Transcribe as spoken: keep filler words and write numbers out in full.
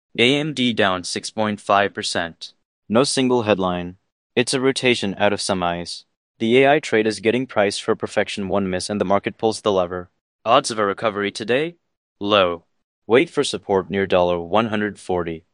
A M D down six point five percent. No single headline. It's a rotation out of some eyes. The A I trade is getting priced for perfection, one miss and the market pulls the lever. Odds of a recovery today? Low. Wait for support near one forty.